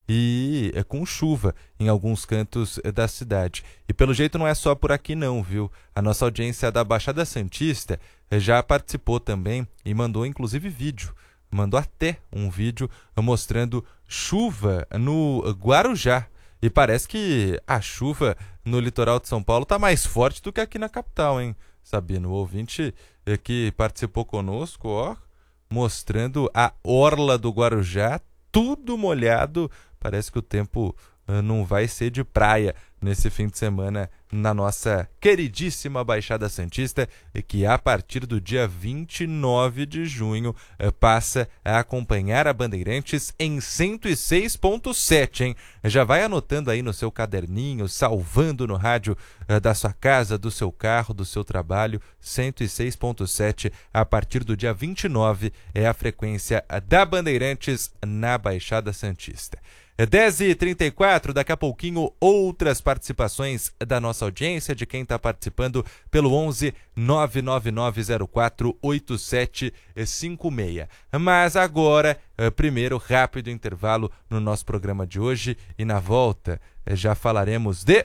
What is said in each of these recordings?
e com chuva em alguns cantos da cidade. E pelo jeito não é só por aqui não, viu? A nossa audiência da Baixada Santista já participou também e mandou inclusive vídeo. Mandou até um vídeo mostrando chuva no Guarujá. E parece que a chuva no litoral de São Paulo está mais forte do que aqui na capital, hein? Sabino, o ouvinte que participou conosco, ó, mostrando a orla do Guarujá, tudo molhado. Parece que o tempo não vai ser de praia nesse fim de semana na nossa queridíssima Baixada Santista, que a partir do dia 29 de junho passa a acompanhar a Bandeirantes em 106.7, hein? Já vai anotando aí no seu caderninho, salvando no rádio da sua casa, do seu carro, do seu trabalho. 106.7 a partir do dia 29 é a frequência da Bandeirantes na Baixada Santista. 10h34, daqui a pouquinho outras participações da nossa audiência, de quem está participando pelo 11 99904 8756. Mas agora, primeiro, rápido intervalo no nosso programa de hoje e na volta já falaremos de...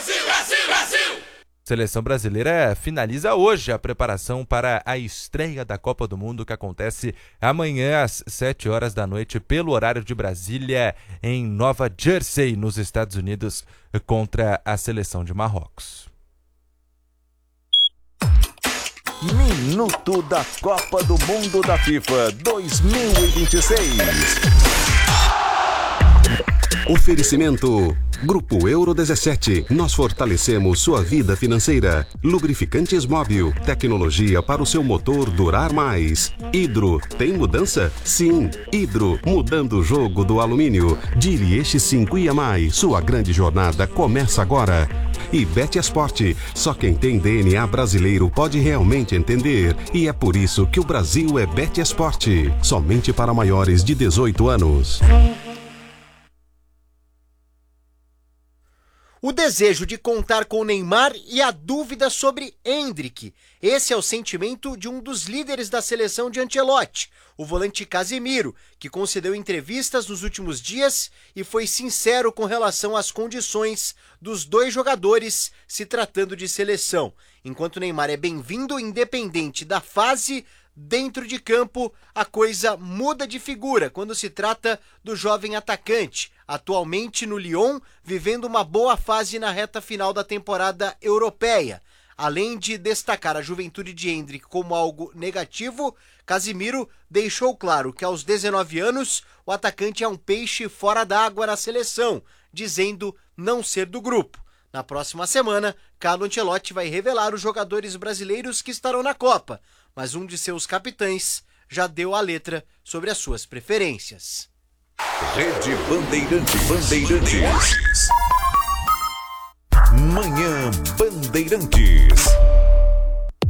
Seleção brasileira finaliza hoje a preparação para a estreia da Copa do Mundo, que acontece amanhã às 7 horas da noite pelo horário de Brasília, em Nova Jersey, nos Estados Unidos, contra a seleção de Marrocos. Minuto da Copa do Mundo da FIFA 2026. Oferecimento Grupo Euro 17. Nós fortalecemos sua vida financeira. Lubrificantes Móbil. Tecnologia para o seu motor durar mais. Hidro. Tem mudança? Sim. Hidro. Mudando o jogo do alumínio. Dire X5 e mais. Sua grande jornada começa agora. E Betesport. Só quem tem DNA brasileiro pode realmente entender. E é por isso que o Brasil é Betesport. Somente para maiores de 18 anos. O desejo de contar com Neymar e a dúvida sobre Endrick. Esse é o sentimento de um dos líderes da seleção de Ancelotti, o volante Casemiro, que concedeu entrevistas nos últimos dias e foi sincero com relação às condições dos dois jogadores se tratando de seleção. Enquanto Neymar é bem-vindo, independente da fase, dentro de campo, a coisa muda de figura quando se trata do jovem atacante, atualmente no Lyon, vivendo uma boa fase na reta final da temporada europeia. Além de destacar a juventude de Endrick como algo negativo, Casemiro deixou claro que aos 19 anos o atacante é um peixe fora d'água na seleção, dizendo não ser do grupo. Na próxima semana, Carlo Ancelotti vai revelar os jogadores brasileiros que estarão na Copa, mas um de seus capitães já deu a letra sobre as suas preferências. Rede Bandeirantes. Manhã Bandeirantes.